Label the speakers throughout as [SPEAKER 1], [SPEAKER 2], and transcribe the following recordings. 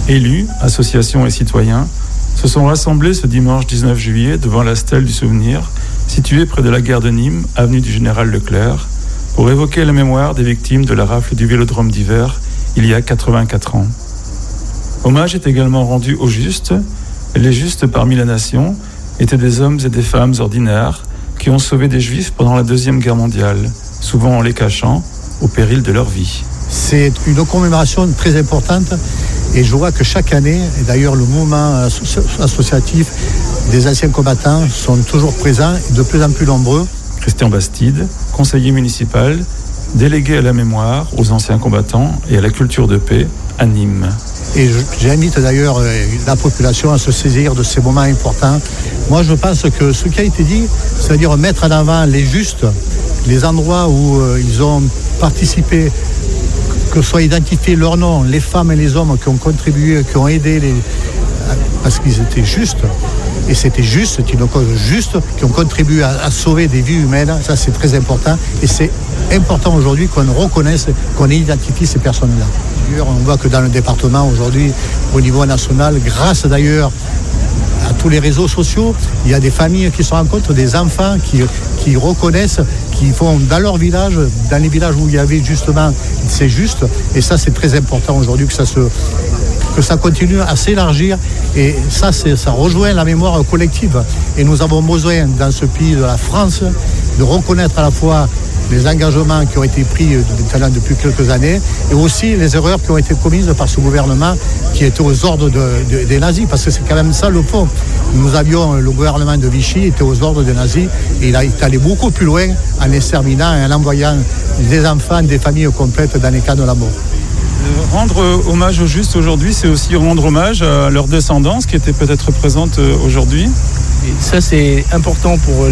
[SPEAKER 1] Élus, associations et citoyens se sont rassemblés ce dimanche 19 juillet devant la stèle du souvenir, située près de la gare de Nîmes, avenue du Général Leclerc, pour évoquer la mémoire des victimes de la rafle du Vélodrome d'hiver il y a 84 ans. Hommage est également rendu aux justes. Les justes parmi la nation étaient des hommes et des femmes ordinaires qui ont sauvé des Juifs pendant la Deuxième Guerre mondiale, souvent en les cachant, au péril de leur vie.
[SPEAKER 2] C'est une commémoration très importante et je vois que chaque année, et d'ailleurs le mouvement associatif des anciens combattants sont toujours présents et de plus en plus nombreux.
[SPEAKER 1] Christian Bastide, conseiller municipal, délégué à la mémoire, aux anciens combattants et à la culture de paix à Nîmes.
[SPEAKER 2] Et j'invite d'ailleurs la population à se saisir de ces moments importants. Moi, je pense que ce qui a été dit, c'est-à-dire mettre en avant les justes, les endroits où ils ont participé, que soient identifiés leurs noms, les femmes et les hommes qui ont contribué, qui ont aidé, parce qu'ils étaient justes. Et c'était juste, c'est une cause juste, qui ont contribué à sauver des vies humaines. Ça, c'est très important. Et c'est important aujourd'hui qu'on reconnaisse, qu'on identifie ces personnes-là. D'ailleurs, on voit que dans le département aujourd'hui, au niveau national, grâce d'ailleurs à tous les réseaux sociaux, il y a des familles qui se rencontrent, des enfants qui reconnaissent, qui font dans leur village, dans les villages où il y avait justement ces justes. Et ça, c'est très important aujourd'hui que ça continue à s'élargir et ça rejoint la mémoire collective. Et nous avons besoin, dans ce pays de la France, de reconnaître à la fois les engagements qui ont été pris depuis quelques années et aussi les erreurs qui ont été commises par ce gouvernement qui était aux ordres des nazis, parce que c'est quand même ça le fond. Nous avions le gouvernement de Vichy était aux ordres des nazis et il est allé beaucoup plus loin en exterminant et en envoyant des enfants, des familles complètes dans les camps de la mort.
[SPEAKER 1] Rendre hommage aux justes aujourd'hui, c'est aussi rendre hommage à leur descendance qui était peut-être présente aujourd'hui.
[SPEAKER 3] Et ça, c'est important pour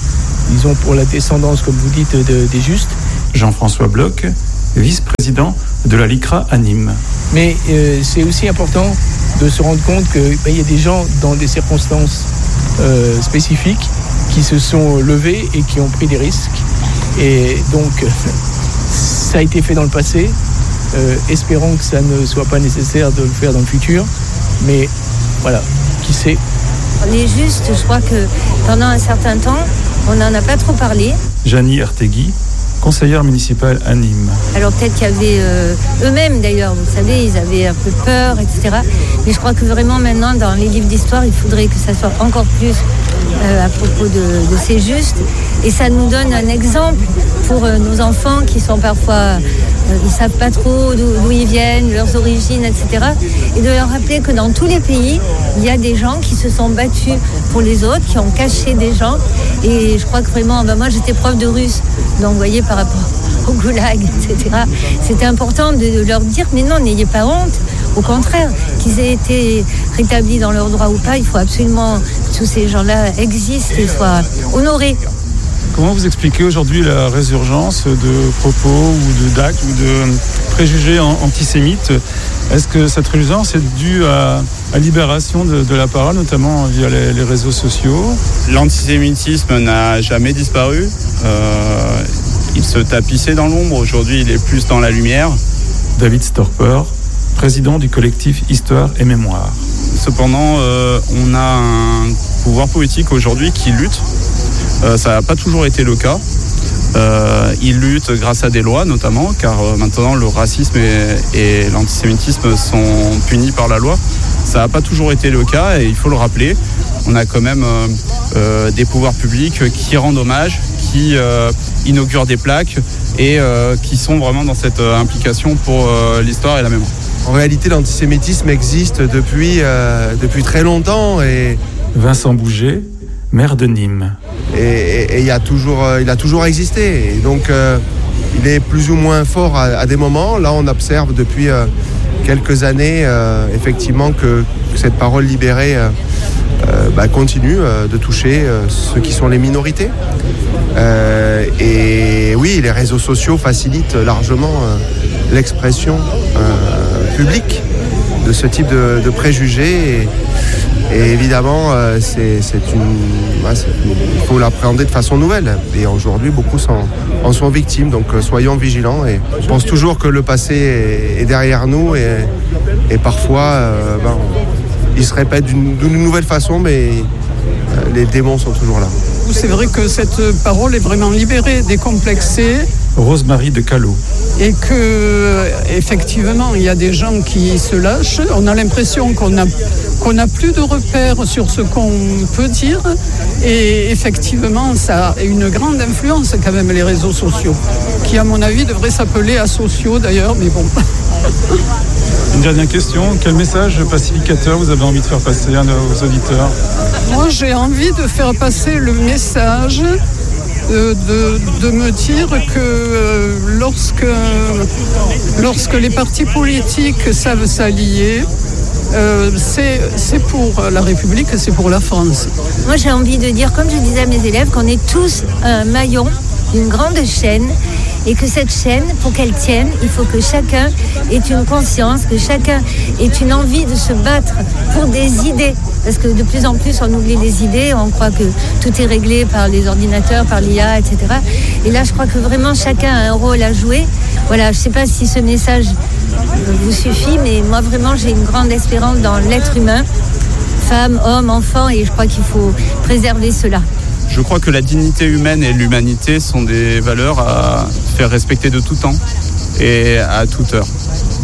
[SPEAKER 3] la descendance, comme vous dites, des justes.
[SPEAKER 1] Jean-François Bloch, vice-président de la LICRA à Nîmes.
[SPEAKER 3] Mais c'est aussi important de se rendre compte qu'il y a des gens dans des circonstances spécifiques qui se sont levés et qui ont pris des risques. Et donc, ça a été fait dans le passé. Espérons que ça ne soit pas nécessaire de le faire dans le futur. Mais voilà, qui sait.
[SPEAKER 4] Les justes, je crois que pendant un certain temps, on n'en a pas trop parlé.
[SPEAKER 1] Janie Artegui, conseillère municipale à Nîmes.
[SPEAKER 4] Alors peut-être qu'il y avait eux-mêmes d'ailleurs, vous savez, ils avaient un peu peur, etc. Mais je crois que vraiment maintenant, dans les livres d'histoire, il faudrait que ça soit encore plus à propos de ces justes. Et ça nous donne un exemple pour nos enfants qui sont parfois... ils ne savent pas trop d'où ils viennent, leurs origines, etc. Et de leur rappeler que dans tous les pays, il y a des gens qui se sont battus pour les autres, qui ont caché des gens. Et je crois que vraiment, moi j'étais prof de russe, donc vous voyez par rapport au goulag, etc. C'était important de leur dire, mais non, n'ayez pas honte. Au contraire, qu'ils aient été rétablis dans leurs droits ou pas, il faut absolument que tous ces gens-là existent et soient honorés.
[SPEAKER 1] Comment vous expliquez aujourd'hui la résurgence de propos ou d'actes ou de préjugés antisémites ? Est-ce que cette résurgence est due à la libération de la parole, notamment via les réseaux sociaux ?
[SPEAKER 5] L'antisémitisme n'a jamais disparu. Il se tapissait dans l'ombre. Aujourd'hui, il est plus dans la lumière.
[SPEAKER 1] David Storper, président du collectif Histoire et Mémoire.
[SPEAKER 5] Cependant, on a un pouvoir politique aujourd'hui qui lutte. Ça n'a pas toujours été le cas. Ils luttent grâce à des lois notamment, car maintenant le racisme et l'antisémitisme sont punis par la loi. Ça n'a pas toujours été le cas et il faut le rappeler. On a quand même des pouvoirs publics qui rendent hommage, qui inaugurent des plaques et qui sont vraiment dans cette implication pour l'histoire et la mémoire.
[SPEAKER 6] En réalité, l'antisémitisme existe depuis très longtemps. Et...
[SPEAKER 1] Vincent Bouget, maire de Nîmes.
[SPEAKER 6] Et il a toujours existé. Et donc, il est plus ou moins fort à des moments. Là, on observe depuis quelques années, effectivement, que cette parole libérée continue de toucher ceux qui sont les minorités. Et oui, les réseaux sociaux facilitent largement l'expression publique de ce type de préjugés. Et évidemment, il faut l'appréhender de façon nouvelle. Et aujourd'hui, beaucoup en sont victimes. Donc soyons vigilants. Et je pense toujours que le passé est derrière nous. Et parfois, il se répète d'une nouvelle façon, mais les démons sont toujours là.
[SPEAKER 7] C'est vrai que cette parole est vraiment libérée, décomplexée.
[SPEAKER 1] Rosemarie de Callot.
[SPEAKER 7] Et que effectivement, il y a des gens qui se lâchent. On a l'impression qu'on n'a plus de repères sur ce qu'on peut dire. Et effectivement, ça a une grande influence quand même, les réseaux sociaux, qui à mon avis devraient s'appeler asociaux d'ailleurs, mais bon.
[SPEAKER 1] Une dernière question, quel message pacificateur vous avez envie de faire passer à nos auditeurs ?
[SPEAKER 7] Moi, j'ai envie de faire passer le message de me dire que lorsque les partis politiques savent s'allier, c'est pour la République, c'est pour la France.
[SPEAKER 4] Moi, j'ai envie de dire, comme je disais à mes élèves, qu'on est tous un maillon d'une grande chaîne et que cette chaîne, pour qu'elle tienne, il faut que chacun ait une conscience, que chacun ait une envie de se battre pour des idées. Parce que de plus en plus, on oublie les idées, on croit que tout est réglé par les ordinateurs, par l'IA, etc. Et là, je crois que vraiment chacun a un rôle à jouer. Voilà, je ne sais pas si ce message vous suffit, mais moi, vraiment, j'ai une grande espérance dans l'être humain, femmes, hommes, enfants, et je crois qu'il faut préserver cela.
[SPEAKER 5] Je crois que la dignité humaine et l'humanité sont des valeurs à faire respecter de tout temps et à toute heure.